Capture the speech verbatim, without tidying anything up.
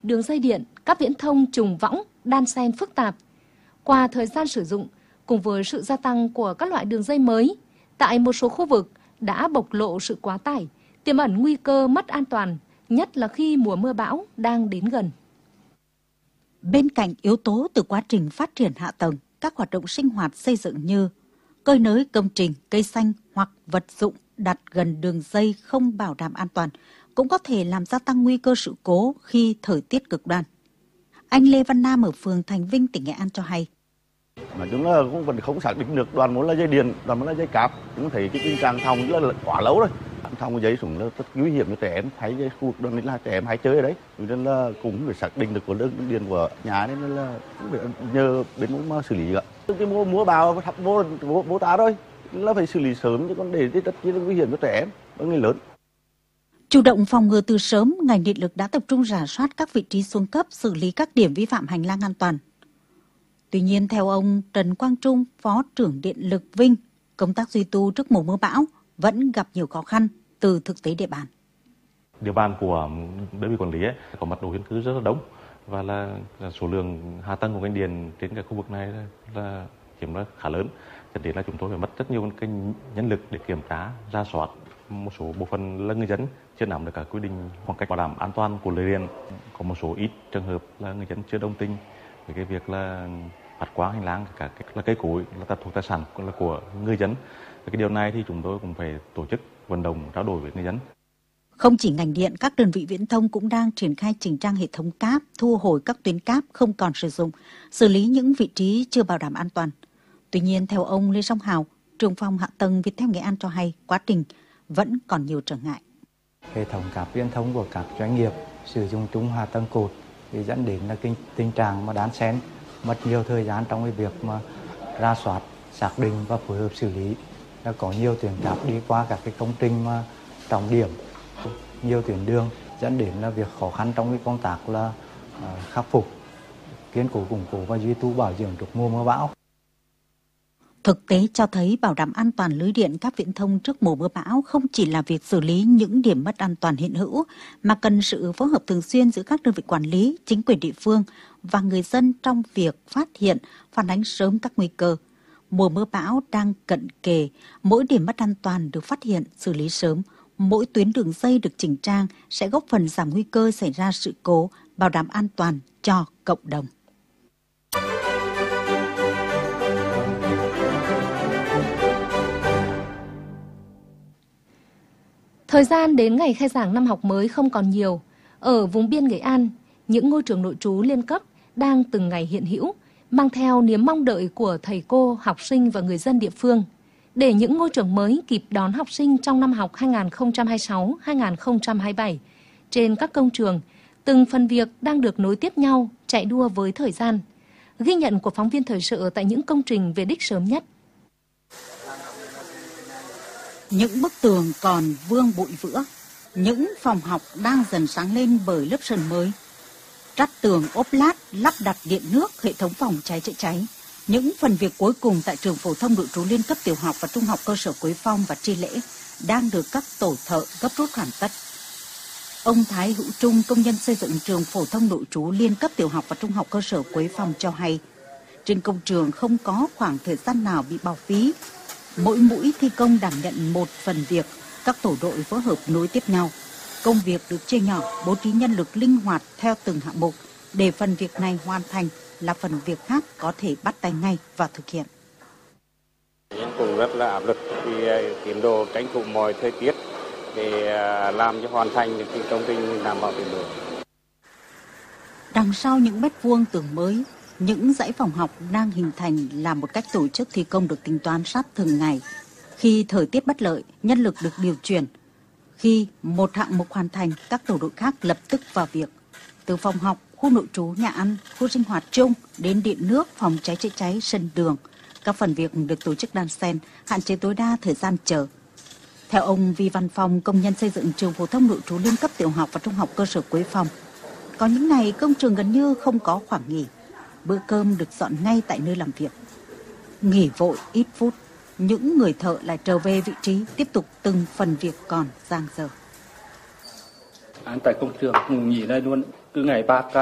Đường dây điện, cáp viễn thông trùng võng, đan xen phức tạp. Qua thời gian sử dụng, cùng với sự gia tăng của các loại đường dây mới, tại một số khu vực đã bộc lộ sự quá tải, tiềm ẩn nguy cơ mất an toàn, nhất là khi mùa mưa bão đang đến gần. Bên cạnh yếu tố từ quá trình phát triển hạ tầng, các hoạt động sinh hoạt xây dựng như cơi nới công trình, cây xanh hoặc vật dụng đặt gần đường dây không bảo đảm an toàn cũng có thể làm gia tăng nguy cơ sự cố khi thời tiết cực đoan. Anh Lê Văn Nam ở phường Thành Vinh, tỉnh Nghệ An cho hay. Mà chúng là cũng vẫn không xác định được đoàn muốn là dây điện, đoàn muốn là dây cáp. Chúng thấy cái tình trạng thòng rất là quá lâu rồi. Thòng dây súng là rất nguy hiểm cho trẻ em, hay cái khu vực đó là trẻ em hay chơi ở đấy. Nên là cũng phải xác định được của đơn điện của nhà nên là cũng phải nhờ bên mà xử lý ạ. Cái mua mua bào thắp vô vô, vô tá thôi, là phải xử lý sớm chứ còn để tất nhiên là nguy hiểm cho trẻ em và người lớn. Chủ động phòng ngừa từ sớm, ngành điện lực đã tập trung rà soát các vị trí xuống cấp, xử lý các điểm vi phạm hành lang an toàn. Tuy nhiên, theo ông Trần Quang Trung, Phó trưởng Điện lực Vinh, công tác duy tu trước mùa mưa bão vẫn gặp nhiều khó khăn từ thực tế địa bàn. Địa bàn của đơn vị quản lý ấy, có mật độ dân cư rất là đông và là, là số lượng hạ tầng của ngành điện trên cái khu vực này là, là chiếm là khá lớn. Cho nên là chúng tôi phải mất rất nhiều cái nhân lực để kiểm tra, rà soát. Một số bộ phận là người dân chưa nắm được các quy định khoảng cách bảo đảm an toàn của lưới điện. Có một số ít trường hợp là người dân chưa đồng tình với cái việc là vượt quá hành lang cả là cây cối là thuộc tài sản là của người dân. Cái điều này thì chúng tôi cũng phải tổ chức vận động trao đổi với người dân. Không chỉ ngành điện, các đơn vị viễn thông cũng đang triển khai chỉnh trang hệ thống cáp, thu hồi các tuyến cáp không còn sử dụng, xử lý những vị trí chưa bảo đảm an toàn. Tuy nhiên, theo ông Lê Song Hào, trưởng phòng hạ tầng Viettel Nghệ An cho hay, quá trình vẫn còn nhiều trở ngại. Hệ thống cáp viễn thông của các doanh nghiệp sử dụng chung hạ tầng cột thì dẫn đến là cái tình trạng mà đan xen, mất nhiều thời gian trong cái việc mà rà soát, xác định và phối hợp xử lý. Đã có nhiều tuyến cáp đi qua các cái công trình mà trọng điểm, nhiều tuyến đường dẫn đến là việc khó khăn trong cái công tác là uh, khắc phục, kiên cố củng cố và duy tu bảo dưỡng trước mùa mưa bão. Thực tế cho thấy bảo đảm an toàn lưới điện cáp viễn thông trước mùa mưa bão không chỉ là việc xử lý những điểm mất an toàn hiện hữu, mà cần sự phối hợp thường xuyên giữa các đơn vị quản lý, chính quyền địa phương và người dân trong việc phát hiện, phản ánh sớm các nguy cơ. Mùa mưa bão đang cận kề, mỗi điểm mất an toàn được phát hiện, xử lý sớm, mỗi tuyến đường dây được chỉnh trang sẽ góp phần giảm nguy cơ xảy ra sự cố, bảo đảm an toàn cho cộng đồng. Thời gian đến ngày khai giảng năm học mới không còn nhiều. Ở vùng biên Nghệ An, những ngôi trường nội trú liên cấp đang từng ngày hiện hữu, mang theo niềm mong đợi của thầy cô, học sinh và người dân địa phương. Để những ngôi trường mới kịp đón học sinh trong năm học hai nghìn không trăm hai mươi sáu hai nghìn không trăm hai mươi bảy, trên các công trường, từng phần việc đang được nối tiếp nhau, chạy đua với thời gian. Ghi nhận của phóng viên thời sự tại những công trình về đích sớm nhất. Những bức tường còn vương bụi vữa, những phòng học đang dần sáng lên bởi lớp sân mới. Trát tường ốp lát, lắp đặt điện nước, hệ thống phòng cháy chữa cháy. Những phần việc cuối cùng tại trường phổ thông nội trú liên cấp tiểu học và trung học cơ sở Quế Phong và Tri Lễ đang được các tổ thợ gấp rút hoàn tất. Ông Thái Hữu Trung, công nhân xây dựng trường phổ thông nội trú liên cấp tiểu học và trung học cơ sở Quế Phong cho hay, trên công trường không có khoảng thời gian nào bị bỏ phí. Mỗi mũi thi công đảm nhận một phần việc, các tổ đội phối hợp nối tiếp nhau. Công việc được chia nhỏ, bố trí nhân lực linh hoạt theo từng hạng mục, để phần việc này hoàn thành là phần việc khác có thể bắt tay ngay và thực hiện. Nhưng cũng rất là áp lực vì tiến độ tranh thủ mọi thời tiết để làm cho hoàn thành những công trình đảm bảo tiến độ. Đằng sau những mét vuông tường mới, những dãy phòng học đang hình thành là một cách tổ chức thi công được tính toán sát từng ngày. Khi thời tiết bất lợi, nhân lực được điều chuyển. Khi một hạng mục hoàn thành, các tổ đội khác lập tức vào việc. Từ phòng học, khu nội trú, nhà ăn, khu sinh hoạt chung đến điện nước, phòng cháy chữa cháy, sân đường. Các phần việc được tổ chức đan xen, hạn chế tối đa thời gian chờ. Theo ông Vi Văn Phong, công nhân xây dựng trường phổ thông nội trú liên cấp tiểu học và trung học cơ sở Quế Phong, có những ngày công trường gần như không có khoảng nghỉ. Bữa cơm được dọn ngay tại nơi làm việc. Nghỉ vội ít phút, những người thợ lại trở về vị trí, tiếp tục từng phần việc còn dang dở. Tại công trường ngủ nghỉ đây luôn, cứ ngày bác